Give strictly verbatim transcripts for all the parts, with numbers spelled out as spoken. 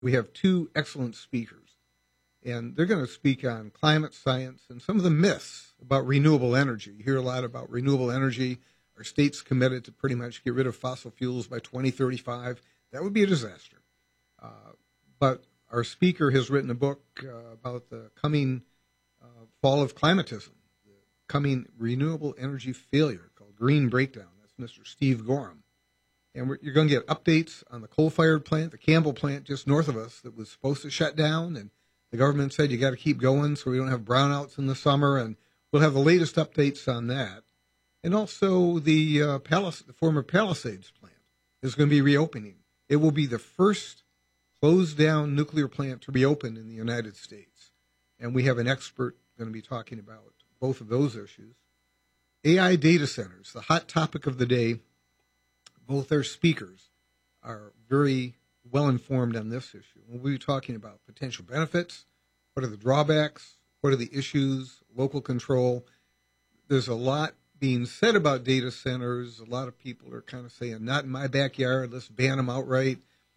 We have two excellent speakers, and they're going to speak on climate science and some of the myths about renewable energy. You hear a lot about renewable energy. Our state's committed to pretty much get rid of fossil fuels by twenty thirty-five. That would be a disaster. Uh, but our speaker has written a book uh, about the coming uh, fall of climatism, the coming renewable energy failure called Green Breakdown. That's Mister Steve Gorham. And we're, you're going to get updates on the coal-fired plant, the Campbell plant just north of us that was supposed to shut down. And the government said you got to keep going so we don't have brownouts in the summer. And we'll have the latest updates on that. And also the, uh, Palis- the former Palisades plant is going to be reopening. It will be the first closed-down nuclear plant to reopen in the United States. And we have an expert going to be talking about both of those issues. A I data centers, the hot topic of the day. Both their speakers are very well informed on this issue. We'll be talking about potential benefits, what are the drawbacks, what are the issues, local control. There's a lot being said about data centers. A lot of people are kind of saying, not in my backyard, let's ban them outright.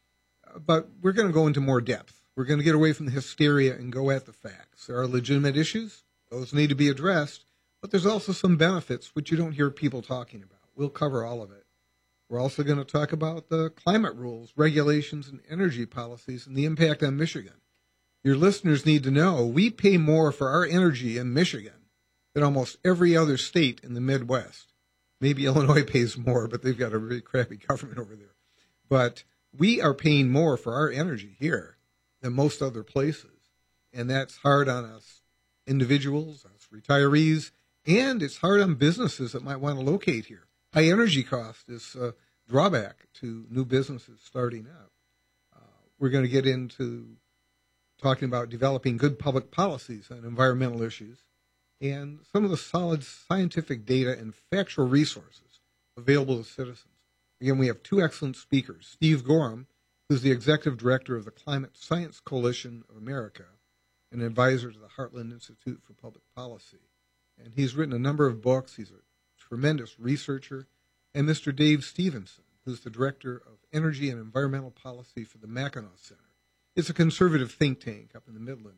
But we're going to go into more depth. We're going to get away from the hysteria and go at the facts. There are legitimate issues. Those need to be addressed. But there's also some benefits, which you don't hear people talking about. We'll cover all of it. We're also going to talk about the climate rules, regulations, and energy policies and the impact on Michigan. Your listeners need to know we pay more for our energy in Michigan than almost every other state in the Midwest. Maybe Illinois pays more, but they've got a really crappy government over there. But we are paying more for our energy here than most other places. And that's hard on us individuals, us retirees, and it's hard on businesses that might want to locate here. High energy cost is a drawback to new businesses starting up. Uh, we're going to get into talking about developing good public policies on environmental issues and some of the solid scientific data and factual resources available to citizens. Again, we have two excellent speakers. Steve Gorham, who's the executive director of the Climate Science Coalition of America, an advisor to the Heartland Institute for Public Policy. And he's written a number of books. He's a tremendous researcher, and Mister Dave Stevenson, who's the Director of Energy and Environmental Policy for the Mackinac Center. It's a conservative think tank up in the Midland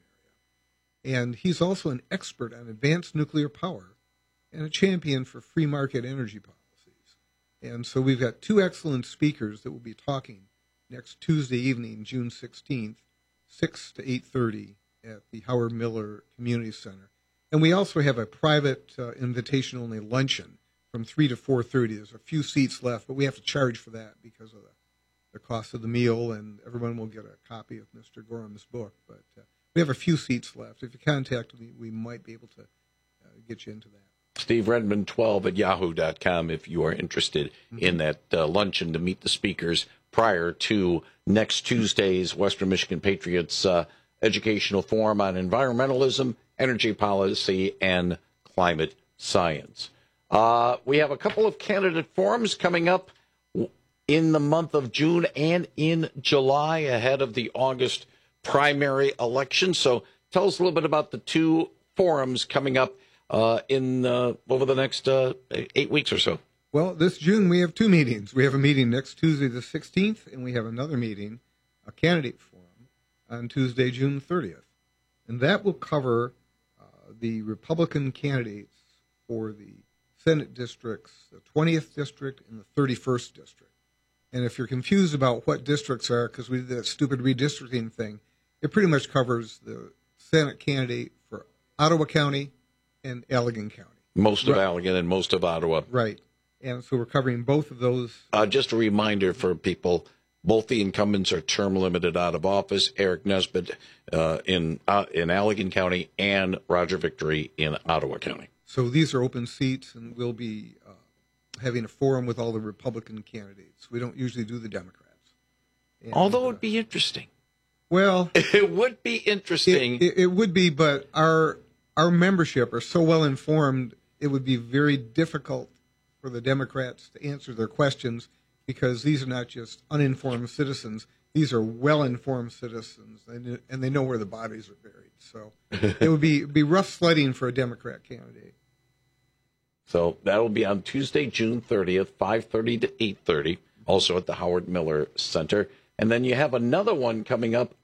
area. And he's also an expert on advanced nuclear power and a champion for free market energy policies. And so we've got two excellent speakers that will be talking next Tuesday evening, June sixteenth, six to eight thirty at the Howard Miller Community Center. And we also have a private uh, invitation-only luncheon from three to four thirty. There's a few seats left, but we have to charge for that because of the, the cost of the meal, and everyone will get a copy of Mister Gorham's book. But uh, we have a few seats left. If you contact me, we might be able to uh, get you into that. Steve Redmond, twelve at yahoo dot com, if you are interested mm-hmm. in that uh, luncheon to meet the speakers prior to next Tuesday's Western Michigan Patriots uh, Educational Forum on Environmentalism, Energy Policy, and Climate Science. Uh, we have a couple of candidate forums coming up in the month of June and in July ahead of the August primary election. So tell us a little bit about the two forums coming up uh, in uh, over the next uh, eight weeks or so. Well, this June we have two meetings. We have a meeting next Tuesday the sixteenth, and we have another meeting, a candidate forum, on Tuesday, June thirtieth. And that will cover uh, the Republican candidates for the Senate districts, the twentieth district and the thirty-first district. And if you're confused about what districts are, because we did that stupid redistricting thing, it pretty much covers the Senate candidate for Ottawa County and Allegan County. Most of right. Allegan and most of Ottawa. Right. And so we're covering both of those. Uh, just a reminder for people, both the incumbents are term limited out of office. Eric Nesbitt uh, in uh, in Allegan County and Roger Victory in Ottawa County. So these are open seats, and we'll be uh, having a forum with all the Republican candidates. We don't usually do the Democrats. And, Although it would be interesting. Well, it would be interesting. It, it, it would be, but our our membership are so well informed, it would be very difficult for the Democrats to answer their questions, because these are not just uninformed citizens. These are well-informed citizens, and, and they know where the bodies are buried. So it would be be rough sledding for a Democrat candidate. So that will be on Tuesday, June thirtieth, five thirty to eight thirty, also at the Howard Miller Center. And then you have another one coming up